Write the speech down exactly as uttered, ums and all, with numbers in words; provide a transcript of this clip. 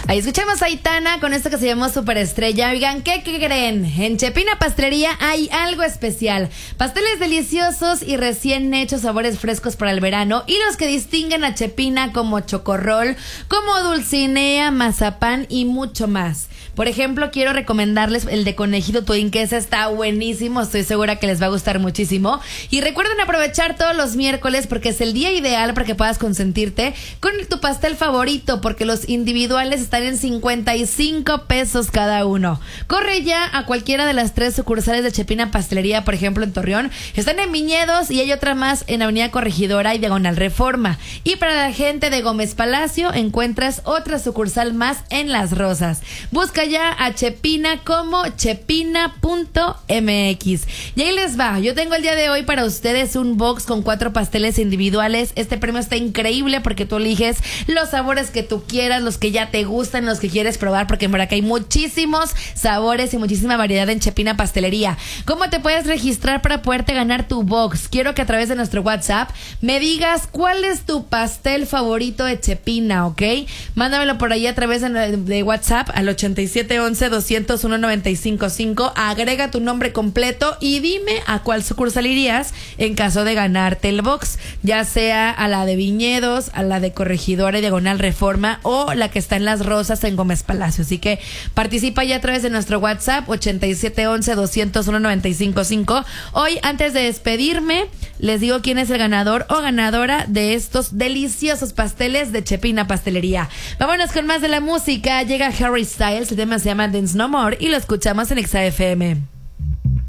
Ahí escuchamos a Aitana con esto que se llamó Superestrella. Oigan, ¿qué, qué creen? En Chepina Pastelería hay algo especial. Pasteles deliciosos y recién hechos, sabores frescos para el verano. Y los que distinguen a Chepina como chocorrol, como dulcinea, mazapán y mucho más. Por ejemplo, quiero recomendarles el de conejito twin, que ese está buenísimo. Estoy segura que les va a gustar muchísimo. Y recuerden aprovechar todos los miércoles porque es el día ideal para que puedas consentirte con tu pastel favorito, porque los individuales están en cincuenta y cinco pesos cada uno. Corre ya a cualquiera de las tres sucursales de Chepina Pastelería, por ejemplo en Torreón. Están en Viñedos y hay otra más en Avenida Corregidora y Diagonal Reforma. Y para la gente de Gómez Palacio encuentras otra sucursal más en Las Rosas. Busca ya a Chepina como chepina punto m x. Y ahí les va. Yo tengo el día de hoy para ustedes un box con cuatro pasteles individuales. Este premio está increíble porque tú eliges los sabores que tú quieras, los que ya te gustan, los que quieres probar, porque en verdad que hay muchísimos sabores y muchísima variedad en Chepina Pastelería. ¿Cómo te puedes registrar para poderte ganar tu box? Quiero que a través de nuestro WhatsApp me digas cuál es tu pastel favorito de Chepina, ¿ok? Mándamelo por ahí a través de, de WhatsApp al ochenta y siete once doscientos uno noventa y cinco cinco. Agrega tu nombre completo y dime a cuál sucursal irías en caso de ganarte el box, ya sea a la de Viñedos, a la de Corregidora y Diagonal Reforma o la que está en Las Rosas en Gómez Palacio. Así que participa ya a través de nuestro WhatsApp ochenta y siete once doscientos uno noventa y cinco cinco. Hoy, antes de despedirme, les digo quién es el ganador o ganadora de estos deliciosos pasteles de Chepina Pastelería. Vámonos con más de la música. Llega Harry Styles, el tema se llama Dance No More y lo escuchamos en Exa F M.